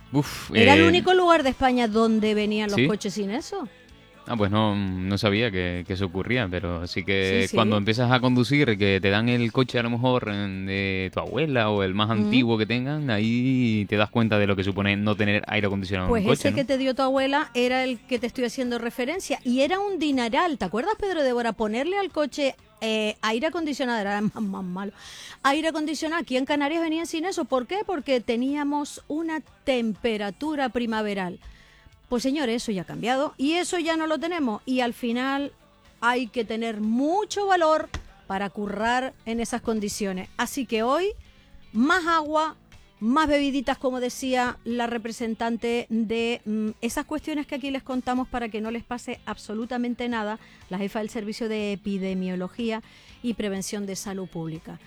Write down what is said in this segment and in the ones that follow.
Uf, Era el único lugar de España donde venían los ¿sí? coches sin eso. Ah, pues no sabía que eso ocurría, pero sí que Sí, cuando sí. empiezas a conducir, que te dan el coche a lo mejor de tu abuela o el más Mm. antiguo que tengan, ahí te das cuenta de lo que supone no tener aire acondicionado en un Pues coche, ese que ¿no? te dio tu abuela era el que te estoy haciendo referencia y era un dineral. ¿Te acuerdas, Pedro de Bora? Ponerle al coche aire acondicionado era más malo. Aire acondicionado aquí en Canarias venían sin eso. ¿Por qué? Porque teníamos una temperatura primaveral. Pues señores, eso ya ha cambiado y eso ya no lo tenemos. Y al final hay que tener mucho valor para currar en esas condiciones. Así que hoy, más agua, más bebiditas, como decía la representante de esas cuestiones que aquí les contamos para que no les pase absolutamente nada, la jefa del Servicio de Epidemiología y Prevención de Salud Pública.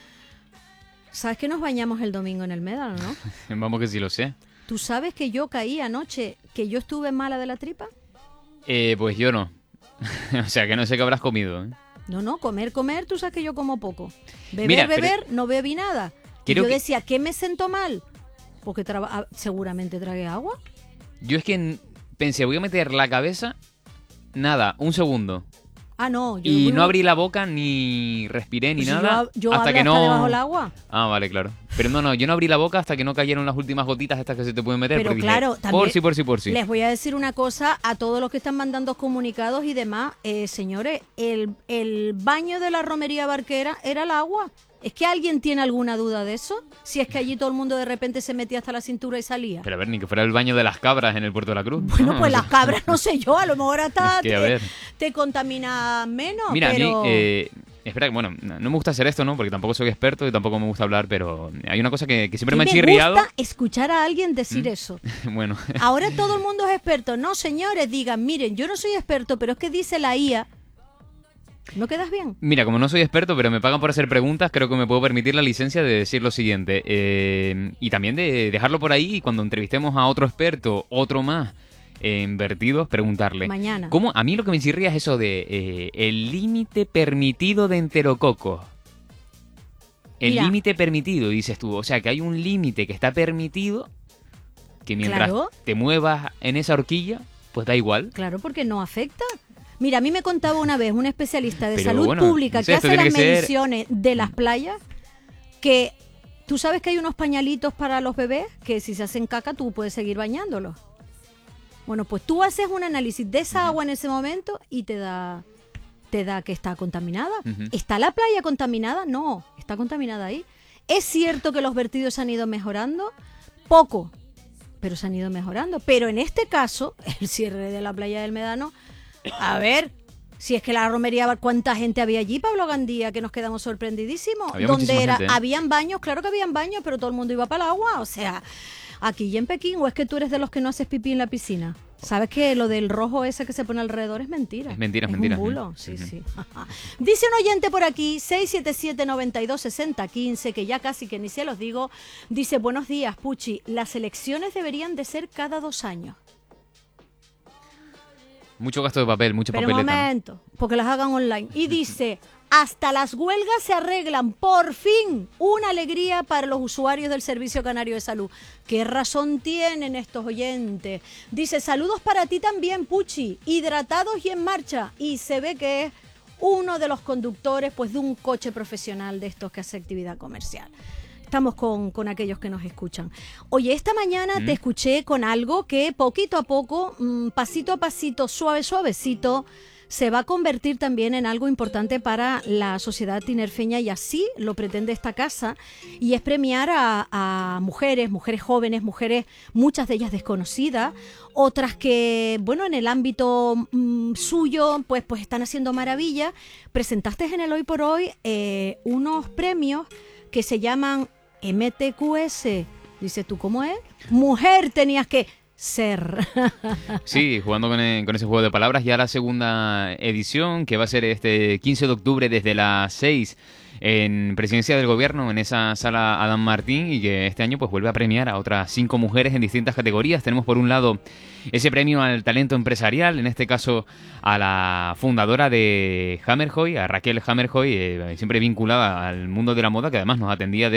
¿Sabes que nos bañamos el domingo en el Médano, no? Vamos que sí lo sé. ¿Tú sabes que yo caí anoche, que yo estuve mala de la tripa? Pues yo no. O sea, que no sé qué habrás comido, ¿eh? No, comer, tú sabes que yo como poco. Beber, Mira, pero no bebí nada. Y creo yo que decía, ¿qué me sentó mal? Porque seguramente tragué agua. yo es que pensé, voy a meter la cabeza, nada, un segundo. Ah, no, yo Y muy no abrí la boca, ni respiré, ni pues si nada, yo hasta hablo que hasta debajo no... del agua. Ah, vale, claro. Pero no, yo no abrí la boca hasta que no cayeron las últimas gotitas estas que se te pueden meter. Pero Porque claro, dije, también por si. les voy a decir una cosa a todos los que están mandando comunicados y demás. Señores, el baño de la romería barquera era el agua. ¿Es que alguien tiene alguna duda de eso? Si es que allí todo el mundo de repente se metía hasta la cintura y salía. Pero a ver, ni que fuera el baño de las cabras en el Puerto de la Cruz. Bueno, pues O sea, las cabras no sé yo, a lo mejor hasta es que, a ver. te contamina menos, Mira, pero... a mí, espera, bueno, no me gusta hacer esto, ¿no? Porque tampoco soy experto y tampoco me gusta hablar, pero hay una cosa que siempre Y me ha me chirriado. gusta escuchar a alguien decir eso. Bueno, Ahora todo el mundo es experto. No, señores, digan, miren, yo no soy experto, pero es que dice la IA. ¿No quedas bien? mira, como no soy experto, pero me pagan por hacer preguntas, creo que me puedo permitir la licencia de decir lo siguiente. Y también de dejarlo por ahí y cuando entrevistemos a otro experto, otro más, en vertidos, preguntarle. Mañana. ¿Cómo? A mí lo que me chirría es eso de el límite permitido de enterococos. El Mira. límite permitido, dices tú. O sea, que hay un límite que está permitido, que mientras Claro. te muevas en esa horquilla, pues da igual. Claro, porque no afecta. Mira, a mí me contaba una vez un especialista de Pero salud bueno, pública no sé, que esto hace tiene las que ser- mediciones de las playas, que tú sabes que hay unos pañalitos para los bebés que si se hacen caca tú puedes seguir bañándolos. Bueno, pues tú haces un análisis de esa agua en ese momento y te da que está contaminada. Ujú. ¿Está la playa contaminada? No, está contaminada ahí. Es cierto que los vertidos se han ido mejorando, poco, pero se han ido mejorando. Pero en este caso, el cierre de la playa del Médano, a ver, si es que la romería, ¿cuánta gente había allí, Pablo Gandía? Que nos quedamos sorprendidísimos. Había ¿Dónde muchísima era? gente, ¿eh? Habían baños, claro que habían baños, pero todo el mundo iba para el agua. O sea, aquí y en Pekín, ¿o es que tú eres de los que no haces pipí en la piscina? ¿Sabes que lo del rojo ese que se pone alrededor es mentira? Es mentira, es un mentira. bulo, Ujú. sí, Ujú. sí. Dice un oyente por aquí, 677-92-60-15, que ya casi que ni se los digo, dice, buenos días, Puchi, las elecciones deberían de ser cada 2 años. Mucho gasto de papel, mucha Pero un papeleta, ¿no? momento, porque las hagan online. Y dice, hasta las huelgas se arreglan, por fin, una alegría para los usuarios del Servicio Canario de Salud. ¿Qué razón tienen estos oyentes? Dice, saludos para ti también, Puchi, hidratados y en marcha. Y se ve que es uno de los conductores pues, de un coche profesional de estos que hace actividad comercial. Estamos con aquellos que nos escuchan. Oye, esta mañana te escuché con algo que poquito a poco, pasito a pasito, suavecito, se va a convertir también en algo importante para la sociedad tinerfeña y así lo pretende esta casa y es premiar a mujeres jóvenes, mujeres, muchas de ellas desconocidas, otras que, bueno, en el ámbito suyo, pues están haciendo maravillas. Presentaste en el Hoy por Hoy unos premios que se llaman MTQS. Dices tú, ¿cómo es? Mujer tenías que ser. Sí, jugando con ese juego de palabras. Ya la segunda edición, que va a ser este 15 de octubre desde las 6 en presidencia del gobierno en esa sala Adam Martín y que este año pues vuelve a premiar a otras 5 mujeres en distintas categorías. Tenemos por un lado ese premio al talento empresarial, en este caso a la fundadora de Hammerjoy, a Raquel Hammerjoy, siempre vinculada al mundo de la moda, que además nos atendía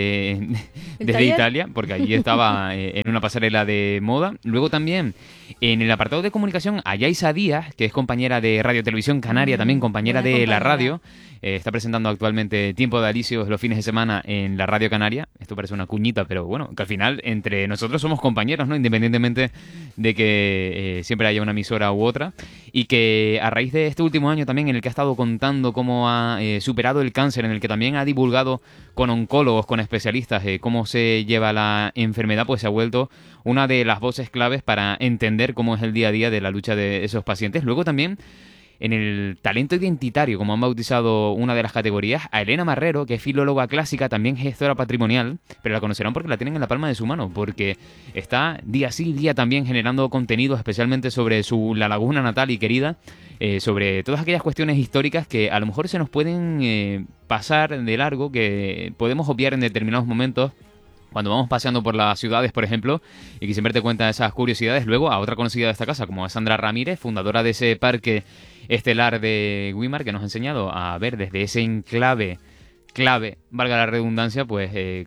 desde Italia, porque allí estaba en una pasarela de moda. Luego también en el apartado de comunicación a Yaisa Díaz, que es compañera de Radio Televisión Canaria, también compañera de la radio. Está presentando actualmente Tiempo de Alicios los fines de semana en la Radio Canaria. Esto parece una cuñita, pero bueno, que al final entre nosotros somos compañeros, ¿no? Independientemente de que siempre haya una emisora u otra. Y que a raíz de este último año también en el que ha estado contando cómo ha superado el cáncer, en el que también ha divulgado con oncólogos, con especialistas, cómo se lleva la enfermedad, pues se ha vuelto una de las voces claves para entender cómo es el día a día de la lucha de esos pacientes. Luego también en el talento identitario, como han bautizado una de las categorías, a Elena Marrero, que es filóloga clásica, también gestora patrimonial, pero la conocerán porque la tienen en la palma de su mano, porque está día sí, día también generando contenido, especialmente sobre La Laguna natal y querida, sobre todas aquellas cuestiones históricas que a lo mejor se nos pueden pasar de largo, que podemos obviar en determinados momentos, cuando vamos paseando por las ciudades, por ejemplo, y que siempre te cuenta esas curiosidades. Luego a otra conocida de esta casa, como a Sandra Ramírez, fundadora de ese parque estelar de Güímar, que nos ha enseñado a ver desde ese enclave clave, valga la redundancia, pues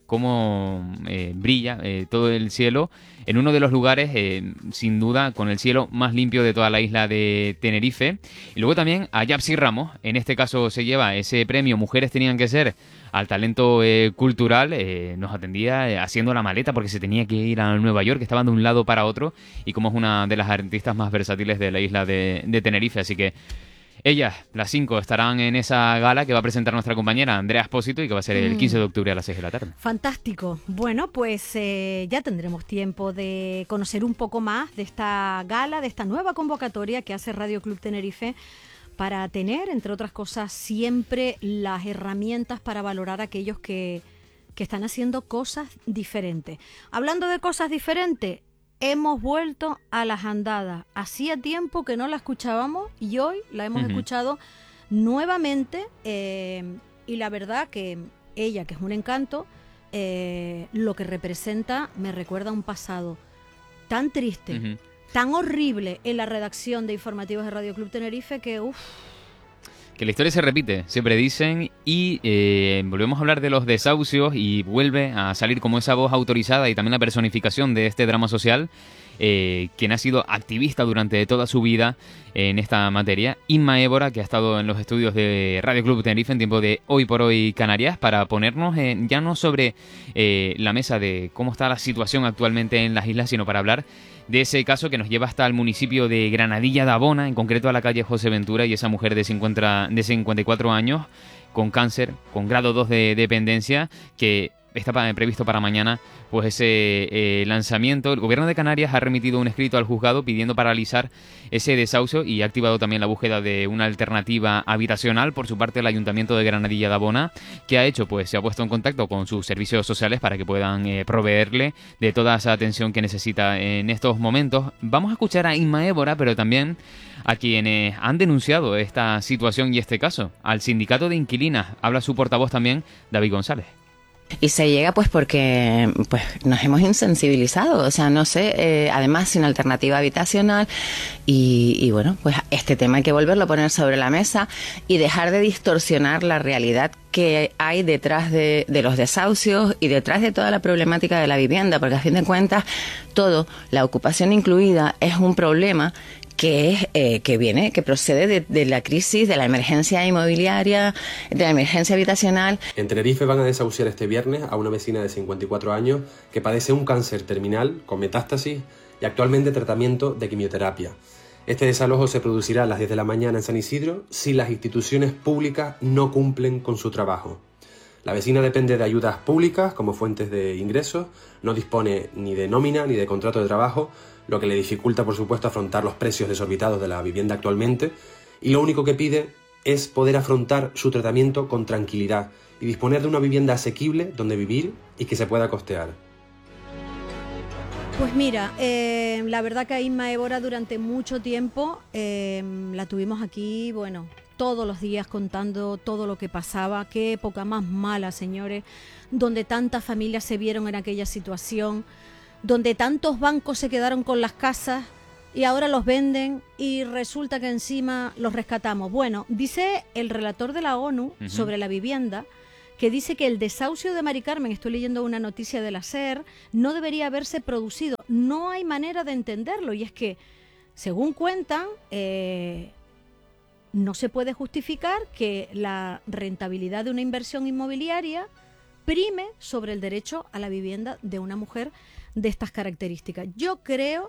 cómo brilla todo el cielo en uno de los lugares, sin duda, con el cielo más limpio de toda la isla de Tenerife. Y luego también a Yapsi Ramos, en este caso se lleva ese premio Mujeres Tenían que Ser al talento cultural. Nos atendía haciendo la maleta porque se tenía que ir a Nueva York, estaban de un lado para otro, y como es una de las artistas más versátiles de la isla de Tenerife, así que ellas, las 5, estarán en esa gala que va a presentar nuestra compañera Andrea Espósito y que va a ser el 15 de octubre a las 6 de la tarde. Fantástico. Bueno, pues ya tendremos tiempo de conocer un poco más de esta gala, de esta nueva convocatoria que hace Radio Club Tenerife para tener, entre otras cosas, siempre las herramientas para valorar a aquellos que están haciendo cosas diferentes. Hablando de cosas diferentes, hemos vuelto a las andadas. Hacía tiempo que no la escuchábamos y hoy la hemos escuchado nuevamente, y la verdad que ella, que es un encanto, lo que representa me recuerda a un pasado tan triste, tan horrible en la redacción de informativos de Radio Club Tenerife que que la historia se repite, siempre dicen, y volvemos a hablar de los desahucios y vuelve a salir como esa voz autorizada y también la personificación de este drama social, quien ha sido activista durante toda su vida en esta materia, Inma Évora, que ha estado en los estudios de Radio Club Tenerife en tiempo de Hoy por Hoy Canarias, para ponernos ya no sobre la mesa de cómo está la situación actualmente en las islas, sino para hablar de ese caso que nos lleva hasta el municipio de Granadilla de Abona, en concreto a la calle José Ventura, y esa mujer de 54 años con cáncer, con grado 2 de dependencia, que está previsto para mañana pues ese lanzamiento. El Gobierno de Canarias ha remitido un escrito al juzgado pidiendo paralizar ese desahucio y ha activado también la búsqueda de una alternativa habitacional. Por su parte, el Ayuntamiento de Granadilla de Abona, que ha hecho, pues se ha puesto en contacto con sus servicios sociales para que puedan proveerle de toda esa atención que necesita en estos momentos. Vamos a escuchar a Inma Évora, pero también a quienes han denunciado esta situación y este caso. Al sindicato de inquilinas habla su portavoz también, David González. Y se llega pues porque pues nos hemos insensibilizado, o sea, no sé, además sin alternativa habitacional y bueno, pues este tema hay que volverlo a poner sobre la mesa y dejar de distorsionar la realidad que hay detrás de los desahucios y detrás de toda la problemática de la vivienda, porque a fin de cuentas todo, la ocupación incluida, es un problema que procede de la crisis, de la emergencia inmobiliaria, de la emergencia habitacional. En Tenerife van a desahuciar este viernes a una vecina de 54 años que padece un cáncer terminal con metástasis y actualmente tratamiento de quimioterapia. Este desalojo se producirá a las 10 de la mañana en San Isidro si las instituciones públicas no cumplen con su trabajo. La vecina depende de ayudas públicas como fuentes de ingresos, no dispone ni de nómina ni de contrato de trabajo, lo que le dificulta, por supuesto, afrontar los precios desorbitados de la vivienda actualmente, y lo único que pide es poder afrontar su tratamiento con tranquilidad y disponer de una vivienda asequible donde vivir y que se pueda costear. Pues mira, la verdad que a Inma Évora durante mucho tiempo la tuvimos aquí, bueno, todos los días contando todo lo que pasaba. Qué época más mala, señores, donde tantas familias se vieron en aquella situación, donde tantos bancos se quedaron con las casas y ahora los venden y resulta que encima los rescatamos. Bueno, dice el relator de la ONU sobre la vivienda, que dice que el desahucio de Mari Carmen, estoy leyendo una noticia de la SER, no debería haberse producido. No hay manera de entenderlo, y es que, según cuentan, no se puede justificar que la rentabilidad de una inversión inmobiliaria prime sobre el derecho a la vivienda de una mujer de estas características. Yo creo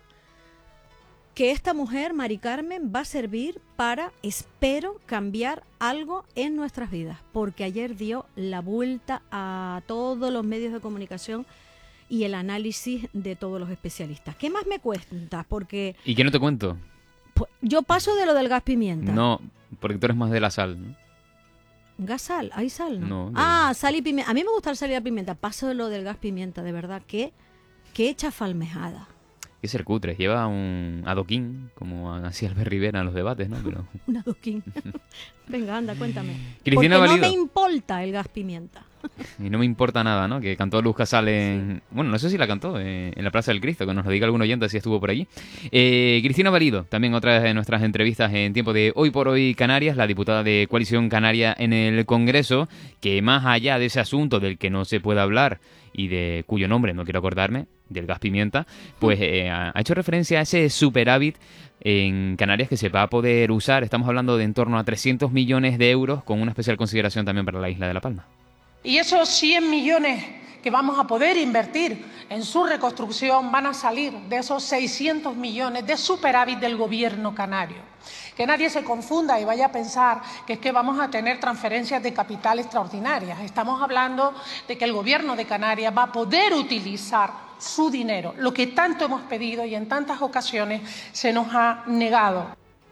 que esta mujer, Mari Carmen, va a servir para, espero, cambiar algo en nuestras vidas, porque ayer dio la vuelta a todos los medios de comunicación y el análisis de todos los especialistas. ¿Qué más me cuentas? Porque ¿Y qué no te cuento? pues, yo paso de lo del gas pimienta. No, porque tú eres más de la sal, ¿no? ¿Gas sal? ¿Hay sal? No, Sal y pimienta. A mí me gusta el sal y la pimienta. Paso de lo del gas pimienta, de verdad. Qué chafalmejada. Que ser cutres, lleva un adoquín, como hacía Albert Rivera en los debates, ¿no? Pero... Un adoquín. Venga, anda, cuéntame. Cristina Porque Valido. no me importa el gas pimienta. Y no me importa nada, ¿no? Que cantó Luz Casal en... Bueno, no sé si la cantó en la Plaza del Cristo, que nos lo diga algún oyente si estuvo por allí. Cristina Valido, también otra de nuestras entrevistas en tiempo de Hoy por Hoy Canarias, la diputada de Coalición Canaria en el Congreso, que más allá de ese asunto del que no se puede hablar y de cuyo nombre no quiero acordarme, del gas pimienta, pues ha hecho referencia a ese superávit en Canarias que se va a poder usar. Estamos hablando de en torno a 300 millones de euros, con una especial consideración también para la isla de La Palma. Y esos 100 millones que vamos a poder invertir en su reconstrucción van a salir de esos 600 millones de superávit del gobierno canario. Que nadie se confunda y vaya a pensar que es que vamos a tener transferencias de capital extraordinarias. Estamos hablando de que el gobierno de Canarias va a poder utilizar su dinero, lo que tanto hemos pedido y en tantas ocasiones se nos ha negado.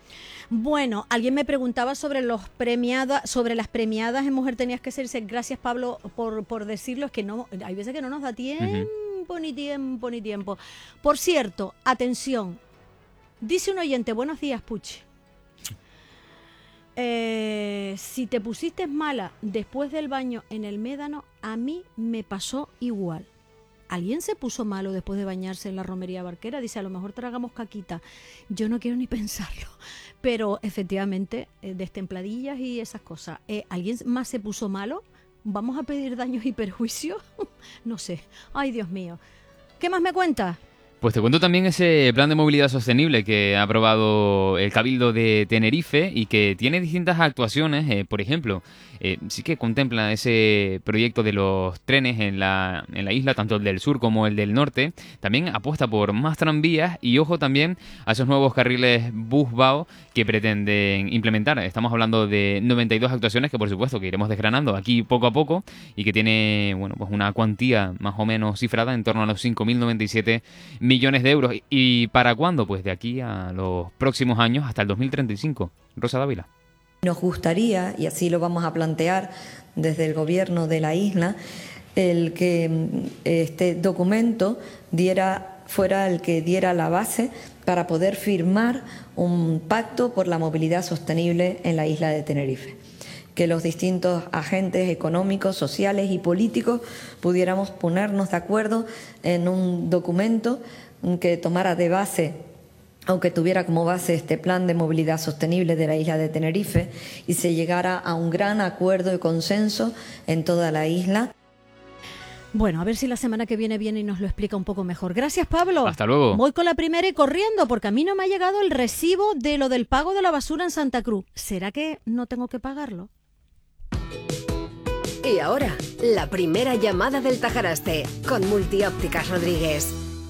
Bueno, alguien me preguntaba sobre las premiadas en Mujer Tenías que Ser. Gracias, Pablo, por decirlo. Es que no, hay veces que no nos da tiempo, ni tiempo, ni tiempo. Por cierto, atención. Dice un oyente, buenos días, Puchi. Si te pusiste mala después del baño en el Médano, a mí me pasó igual. ¿Alguien se puso malo después de bañarse en la romería barquera? Dice, a lo mejor tragamos caquita. Yo no quiero ni pensarlo. Pero efectivamente, destempladillas y esas cosas. ¿Alguien más se puso malo? ¿Vamos a pedir daños y perjuicios? No sé. Ay, Dios mío. ¿Qué más me cuentas? Pues te cuento también ese plan de movilidad sostenible que ha aprobado el Cabildo de Tenerife y que tiene distintas actuaciones. Por ejemplo, sí que contempla ese proyecto de los trenes en la isla, tanto el del sur como el del norte. También apuesta por más tranvías y ojo también a esos nuevos carriles bus-bao que pretenden implementar. Estamos hablando de 92 actuaciones que por supuesto que iremos desgranando aquí poco a poco y que tiene, bueno, pues una cuantía más o menos cifrada en torno a los 5.097 millones de euros. ¿Y para cuándo? Pues de aquí a los próximos años, hasta el 2035. Rosa Dávila. Nos gustaría, y así lo vamos a plantear desde el gobierno de la isla, el que este documento fuera el que diera la base para poder firmar un pacto por la movilidad sostenible en la isla de Tenerife. Que los distintos agentes económicos, sociales y políticos pudiéramos ponernos de acuerdo en un documento que tomara de base, o que tuviera como base este plan de movilidad sostenible de la isla de Tenerife y se llegara a un gran acuerdo y consenso en toda la isla. Bueno, a ver si la semana que viene y nos lo explica un poco mejor. Gracias, Pablo. Hasta luego. Voy con la primera y corriendo, porque a mí no me ha llegado el recibo de lo del pago de la basura en Santa Cruz. ¿Será que no tengo que pagarlo? Y ahora, la primera llamada del Tajaraste, con Multiópticas Rodríguez.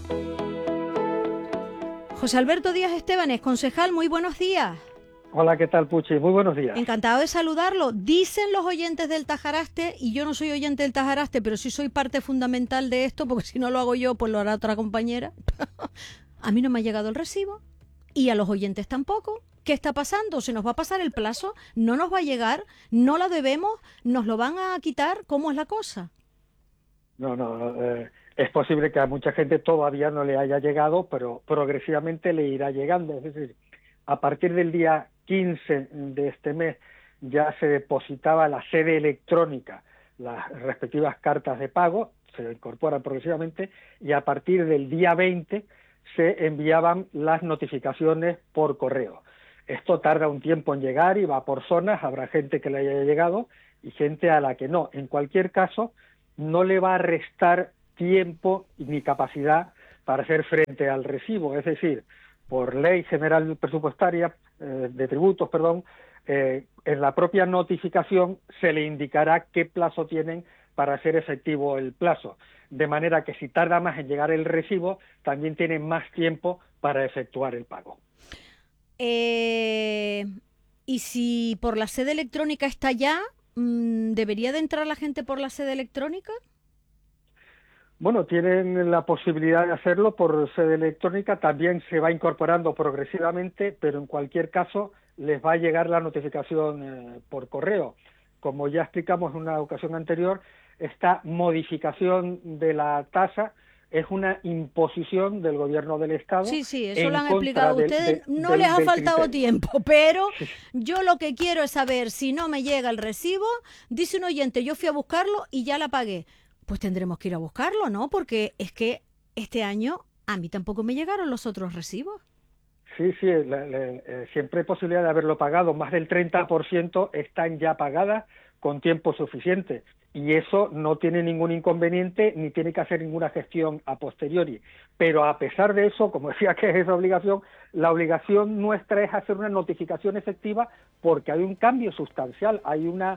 José Alberto Díaz Estebanes, concejal, muy buenos días. Hola, ¿qué tal, Puchi? Muy buenos días. Encantado de saludarlo. Dicen los oyentes del Tajaraste, y yo no soy oyente del Tajaraste, pero sí soy parte fundamental de esto, porque si no lo hago yo, pues lo hará otra compañera. A mí no me ha llegado el recibo, y a los oyentes tampoco. ¿Qué está pasando? ¿Se nos va a pasar el plazo? ¿No nos va a llegar? ¿No lo debemos? ¿Nos lo van a quitar? ¿Cómo es la cosa? No, es posible que a mucha gente todavía no le haya llegado, pero progresivamente le irá llegando. Es decir, a partir del día 15 de este mes ya se depositaba la sede electrónica, las respectivas cartas de pago, se incorporan progresivamente, y a partir del día 20 se enviaban las notificaciones por correo. Esto tarda un tiempo en llegar y va por zonas, habrá gente que le haya llegado y gente a la que no. En cualquier caso, no le va a restar tiempo ni capacidad para hacer frente al recibo, es decir, por ley general presupuestaria de tributos, en la propia notificación se le indicará qué plazo tienen para hacer efectivo el plazo, de manera que si tarda más en llegar el recibo, también tienen más tiempo para efectuar el pago. Y si por la sede electrónica está ya, ¿debería de entrar la gente por la sede electrónica? Bueno, tienen la posibilidad de hacerlo por sede electrónica, también se va incorporando progresivamente, pero en cualquier caso les va a llegar la notificación por correo. Como ya explicamos en una ocasión anterior, esta modificación de la tasa es una imposición del gobierno del Estado. Sí, eso lo han explicado ustedes. No les ha faltado tiempo, pero yo lo que quiero es saber si no me llega el recibo. Dice un oyente, yo fui a buscarlo y ya la pagué. Pues tendremos que ir a buscarlo, ¿no? Porque es que este año a mí tampoco me llegaron los otros recibos. Sí, siempre hay posibilidad de haberlo pagado. Más del 30% están ya pagadas con tiempo suficiente. Y eso no tiene ningún inconveniente ni tiene que hacer ninguna gestión a posteriori. Pero a pesar de eso, como decía que es obligación, la obligación nuestra es hacer una notificación efectiva porque hay un cambio sustancial, hay un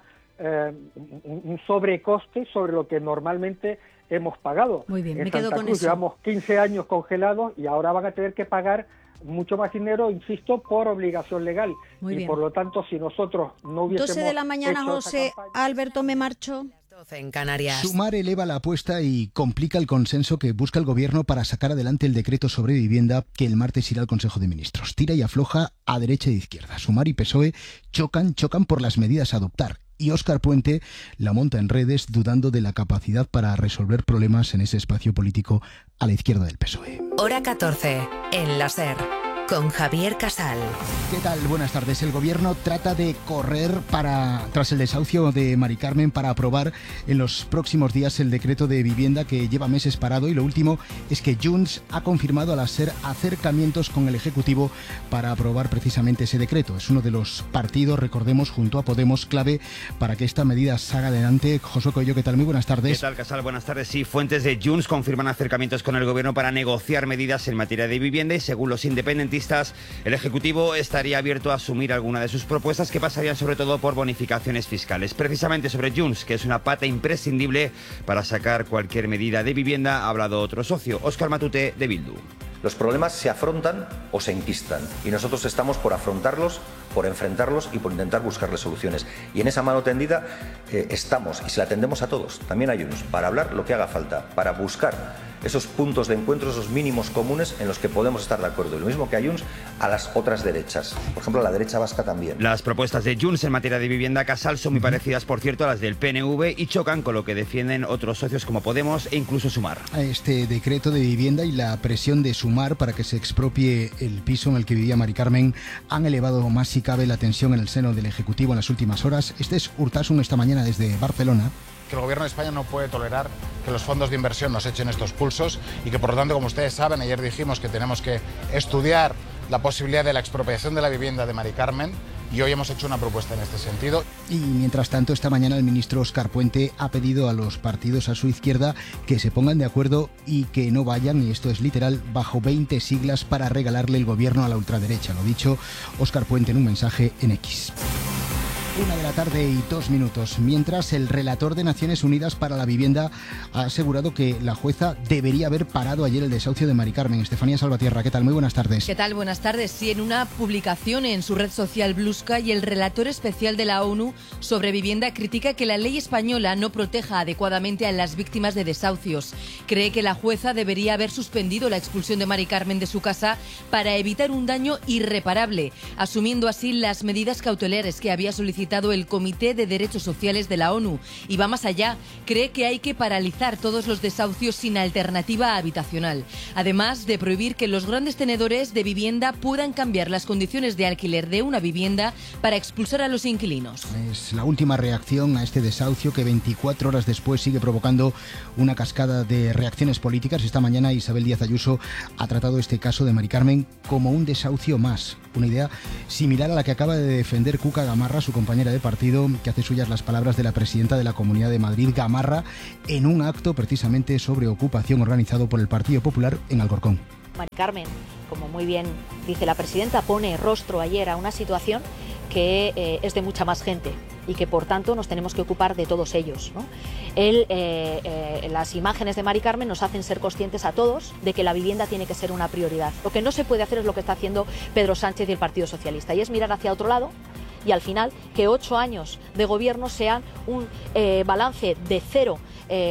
sobrecoste sobre lo que normalmente hemos pagado. Muy bien, en me Santa quedo con Cruz eso. Llevamos 15 años congelados y ahora van a tener que pagar mucho más dinero, insisto, por obligación legal. Muy bien. Por lo tanto, si nosotros no hubiésemos 12 de la mañana, hecho José. esa campaña, Alberto, me marcho. En Canarias. Sumar eleva la apuesta y complica el consenso que busca el gobierno para sacar adelante el decreto sobre vivienda que el martes irá al Consejo de Ministros. Tira y afloja a derecha e izquierda. Sumar y PSOE chocan por las medidas a adoptar. Y Óscar Puente la monta en redes dudando de la capacidad para resolver problemas en ese espacio político a la izquierda del PSOE. Hora 14, en la SER, con Javier Casal. ¿Qué tal? Buenas tardes. El gobierno trata de correr tras el desahucio de Mari Carmen para aprobar en los próximos días el decreto de vivienda que lleva meses parado, y lo último es que Junts ha confirmado a la SER acercamientos con el Ejecutivo para aprobar precisamente ese decreto. Es uno de los partidos, recordemos, junto a Podemos, clave para que esta medida salga adelante. Josué Coello, ¿qué tal? Muy buenas tardes. ¿Qué tal, Casal? Buenas tardes. Sí, fuentes de Junts confirman acercamientos con el gobierno para negociar medidas en materia de vivienda y, según los independentistas, el Ejecutivo estaría abierto a asumir alguna de sus propuestas, que pasarían sobre todo por bonificaciones fiscales. Precisamente sobre Junts, que es una pata imprescindible para sacar cualquier medida de vivienda, ha hablado otro socio, Óscar Matute, de Bildu. Los problemas se afrontan o se enquistan, y nosotros estamos por afrontarlos, por enfrentarlos y por intentar buscarles soluciones. Y en esa mano tendida estamos, y se la tendemos a todos, también a Junts, para hablar lo que haga falta, para buscar esos puntos de encuentro, esos mínimos comunes en los que podemos estar de acuerdo. Y lo mismo que a Junts, a las otras derechas. Por ejemplo, a la derecha vasca también. Las propuestas de Junts en materia de vivienda, Casal, son muy parecidas, por cierto, a las del PNV y chocan con lo que defienden otros socios como Podemos e incluso Sumar. Este decreto de vivienda y la presión de Sumar para que se expropie el piso en el que vivía Mari Carmen han elevado más si cabe la tensión en el seno del Ejecutivo en las últimas horas. Este es Urtasun esta mañana desde Barcelona. Que el Gobierno de España no puede tolerar que los fondos de inversión nos echen estos pulsos y que, por lo tanto, como ustedes saben, ayer dijimos que tenemos que estudiar la posibilidad de la expropiación de la vivienda de Mari Carmen, y hoy hemos hecho una propuesta en este sentido. Y mientras tanto, esta mañana el ministro Óscar Puente ha pedido a los partidos a su izquierda que se pongan de acuerdo y que no vayan, y esto es literal, bajo 20 siglas para regalarle el gobierno a la ultraderecha. Lo dicho Óscar Puente en un mensaje en X. 1:02 PM. Mientras, el relator de Naciones Unidas para la Vivienda ha asegurado que la jueza debería haber parado ayer el desahucio de Mari Carmen. Estefanía Salvatierra, ¿qué tal? Muy buenas tardes. ¿Qué tal? Buenas tardes. Sí, en una publicación en su red social Blue Sky, el relator especial de la ONU sobre vivienda critica que la ley española no proteja adecuadamente a las víctimas de desahucios. Cree que la jueza debería haber suspendido la expulsión de Mari Carmen de su casa para evitar un daño irreparable, asumiendo así las medidas cautelares que había solicitado solicitado el Comité de Derechos Sociales de la ONU y va más allá. Cree que hay que paralizar todos los desahucios sin alternativa habitacional, además de prohibir que los grandes tenedores de vivienda puedan cambiar las condiciones de alquiler de una vivienda para expulsar a los inquilinos. Es la última reacción a este desahucio que 24 horas después sigue provocando una cascada de reacciones políticas. Esta mañana Isabel Díaz Ayuso ha tratado este caso de Mari Carmen como un desahucio más. Una idea similar a la que acaba de defender Cuca Gamarra, su compañera de partido, que hace suyas las palabras de la presidenta de la Comunidad de Madrid, Gamarra, en un acto precisamente sobre ocupación organizado por el Partido Popular en Alcorcón. Mari Carmen, como muy bien dice la presidenta, pone rostro ayer a una situación que es de mucha más gente y que por tanto nos tenemos que ocupar de todos ellos, ¿no? Las imágenes de Mari Carmen nos hacen ser conscientes a todos de que la vivienda tiene que ser una prioridad. Lo que no se puede hacer es lo que está haciendo Pedro Sánchez y el Partido Socialista, y es mirar hacia otro lado y al final que 8 años de gobierno sean un balance de cero.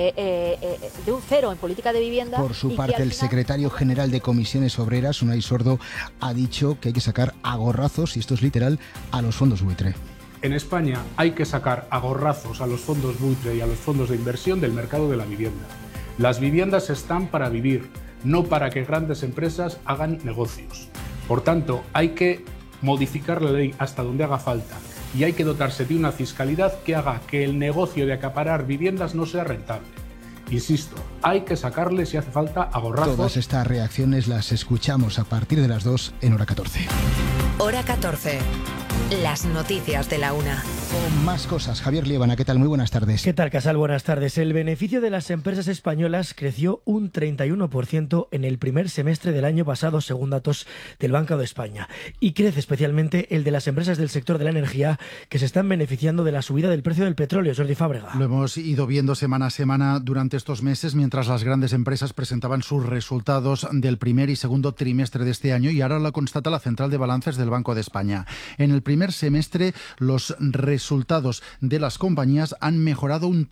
De un cero en política de vivienda. Por su parte, el secretario general de Comisiones Obreras, Unai Sordo, ha dicho que hay que sacar a gorrazos, y esto es literal, a los fondos buitre. En España hay que sacar a gorrazos a los fondos buitre y a los fondos de inversión del mercado de la vivienda. Las viviendas están para vivir, no para que grandes empresas hagan negocios. Por tanto, hay que modificar la ley hasta donde haga falta. Y hay que dotarse de una fiscalidad que haga que el negocio de acaparar viviendas no sea rentable. Insisto, hay que sacarle, si hace falta, a gorrazos. Todas estas reacciones las escuchamos a partir de las 2 en Hora 14. Hora 14. Las noticias de la una. Con más cosas, Javier Liébana, ¿qué tal? Muy buenas tardes. ¿Qué tal, Casal? Buenas tardes. El beneficio de las empresas españolas creció un 31% en el primer semestre del año pasado, según datos del Banco de España. Y crece especialmente el de las empresas del sector de la energía, que se están beneficiando de la subida del precio del petróleo. Jordi Fábrega. Lo hemos ido viendo semana a semana durante estos meses, mientras las grandes empresas presentaban sus resultados del primer y segundo trimestre de este año, y ahora lo constata la Central de Balances del Banco de España. En el primer semestre, los resultados de las compañías han mejorado un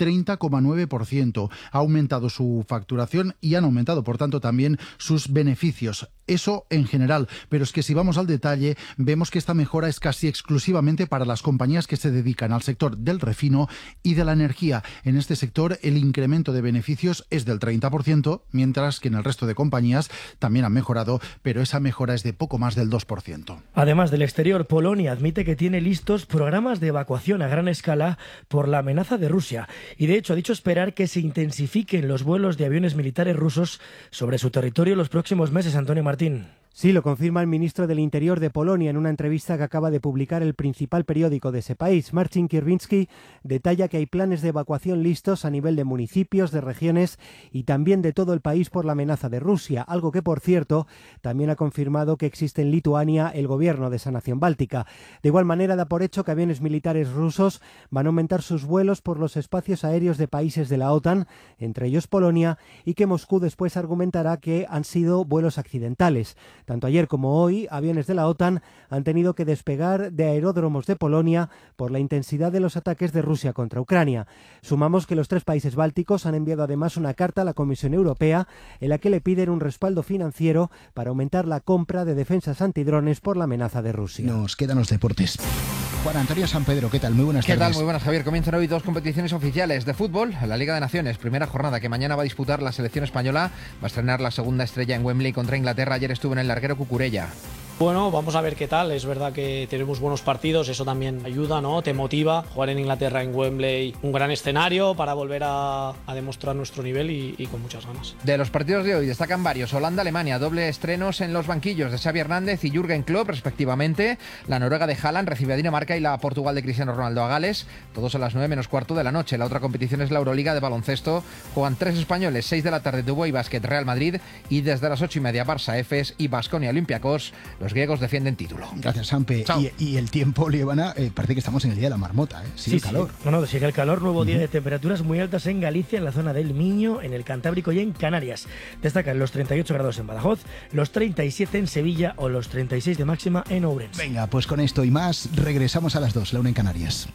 30,9%. Ha aumentado su facturación y han aumentado, por tanto, también sus beneficios. Eso en general, pero es que si vamos al detalle, vemos que esta mejora es casi exclusivamente para las compañías que se dedican al sector del refino y de la energía. En este sector, el incremento de beneficios es del 30%, mientras que en el resto de compañías también han mejorado, pero esa mejora es de poco más del 2%. Además del exterior, Polonia admite que tiene listos programas de evacuación a gran escala por la amenaza de Rusia, y de hecho ha dicho esperar que se intensifiquen los vuelos de aviones militares rusos sobre su territorio los próximos meses. Antonio Martín. Sí, lo confirma el ministro del Interior de Polonia en una entrevista que acaba de publicar el principal periódico de ese país. Marcin Kierwiński detalla que hay planes de evacuación listos a nivel de municipios, de regiones y también de todo el país por la amenaza de Rusia, algo que, por cierto, también ha confirmado que existe en Lituania el gobierno de esa nación báltica. De igual manera, da por hecho que aviones militares rusos van a aumentar sus vuelos por los espacios aéreos de países de la OTAN, entre ellos Polonia, y que Moscú después argumentará que han sido vuelos accidentales. Tanto ayer como hoy, aviones de la OTAN han tenido que despegar de aeródromos de Polonia por la intensidad de los ataques de Rusia contra Ucrania. Sumamos que los 3 países bálticos han enviado además una carta a la Comisión Europea en la que le piden un respaldo financiero para aumentar la compra de defensas antidrones por la amenaza de Rusia. Nos quedan los deportes. Juan Antonio Sampedro, ¿qué tal? Muy buenas tardes. ¿Qué tal? Muy buenas, Javier. Comienzan hoy 2 competiciones oficiales de fútbol. La Liga de Naciones, primera jornada que mañana va a disputar la selección española. Va a estrenar la segunda estrella en Wembley contra Inglaterra. Ayer estuvo en el larguero Cucurella. Bueno, vamos a ver qué tal. Es verdad que tenemos buenos partidos, eso también ayuda, ¿no? Te motiva. Jugar en Inglaterra, en Wembley, un gran escenario para volver a demostrar nuestro nivel y con muchas ganas. De los partidos de hoy destacan varios. Holanda-Alemania, doble estrenos en los banquillos de Xavi Hernández y Jürgen Klopp, respectivamente. La Noruega de Haaland recibe a Dinamarca y la Portugal de Cristiano Ronaldo a Gales. Todos a las 9:15 de la noche. La otra competición es la Euroliga de baloncesto. Juegan 3 españoles, 6 de la tarde, Dubái Basket Real Madrid, y desde las 8:30 Barça Efes y Baskonia Olympiacos. Los griegos defienden título. Gracias, Sampe. Y el tiempo, Liébana, parece que estamos en el día de la marmota, ¿eh? Sigue el calor. Sí. No, sigue el calor. Nuevo día de temperaturas muy altas en Galicia, en la zona del Miño, en el Cantábrico y en Canarias. Destacan los 38 grados en Badajoz, los 37 en Sevilla o los 36 de máxima en Ourense. Venga, pues con esto y más, regresamos a las 2, la 1 en Canarias.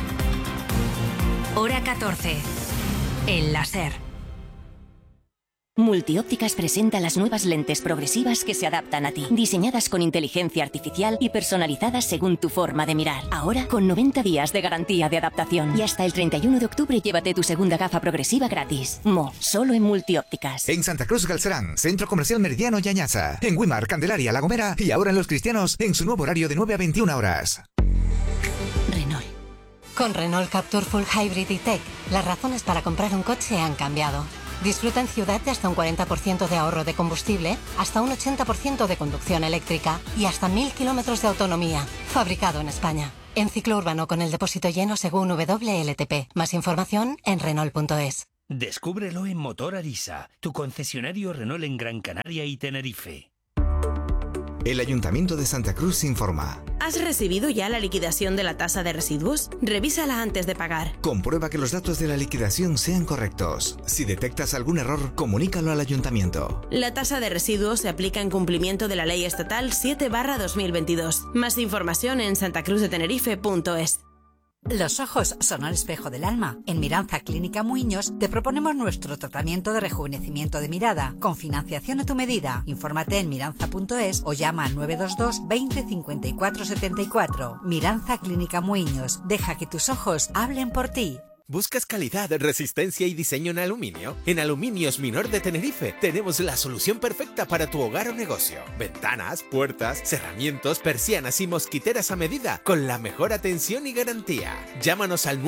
Hora 14. En la SER. Multiópticas presenta las nuevas lentes progresivas que se adaptan a ti, diseñadas con inteligencia artificial y personalizadas según tu forma de mirar. Ahora con 90 días de garantía de adaptación y hasta el 31 de octubre llévate tu segunda gafa progresiva gratis. Solo en Multiópticas. En Santa Cruz Galcerán, Centro Comercial Meridiano y Añaza. En Güímar, Candelaria, La Gomera y ahora en Los Cristianos en su nuevo horario de 9 a 21 horas. Renault. Con Renault Captur Full Hybrid y Tech, las razones para comprar un coche han cambiado. Disfruta en ciudad de hasta un 40% de ahorro de combustible, hasta un 80% de conducción eléctrica y hasta 1000 kilómetros de autonomía. Fabricado en España. En ciclo urbano con el depósito lleno según WLTP. Más información en Renault.es. Descúbrelo en Motor Arisa, tu concesionario Renault en Gran Canaria y Tenerife. El Ayuntamiento de Santa Cruz informa. ¿Has recibido ya la liquidación de la tasa de residuos? Revísala antes de pagar. Comprueba que los datos de la liquidación sean correctos. Si detectas algún error, comunícalo al Ayuntamiento. La tasa de residuos se aplica en cumplimiento de la Ley Estatal 7/2022. Más información en santacruzdetenerife.es. Los ojos son el espejo del alma. En Miranza Clínica Muiños te proponemos nuestro tratamiento de rejuvenecimiento de mirada, con financiación a tu medida. Infórmate en miranza.es o llama al 922 20 54 74. Miranza Clínica Muiños. Deja que tus ojos hablen por ti. ¿Buscas calidad, resistencia y diseño en aluminio? En Aluminios Minor de Tenerife tenemos la solución perfecta para tu hogar o negocio. Ventanas, puertas, cerramientos, persianas y mosquiteras a medida, con la mejor atención y garantía. Llámanos al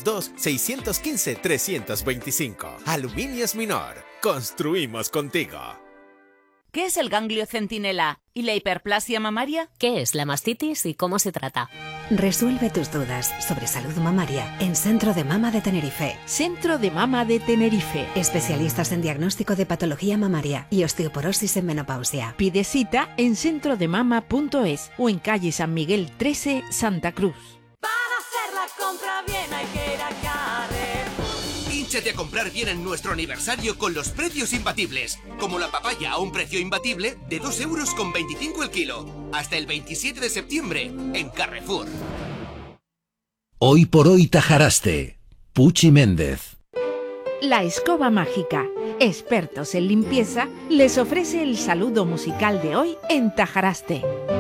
922-615-325. Aluminios Minor. Construimos contigo. ¿Qué es el ganglio centinela y la hiperplasia mamaria? ¿Qué es la mastitis y cómo se trata? Resuelve tus dudas sobre salud mamaria en Centro de Mama de Tenerife. Centro de Mama de Tenerife. Especialistas en diagnóstico de patología mamaria y osteoporosis en menopausia. Pide cita en centrodemama.es o en calle San Miguel 13, Santa Cruz. Para hacer la compra bien hay que ir a Carrefour. Hínchate a comprar bien en nuestro aniversario con los precios imbatibles. Como la papaya a un precio imbatible de 2,25 € el kilo. Hasta el 27 de septiembre en Carrefour. Hoy por hoy Tajaraste. Puchi Méndez. La Escoba Mágica, expertos en limpieza, les ofrece el saludo musical de hoy en Tajaraste.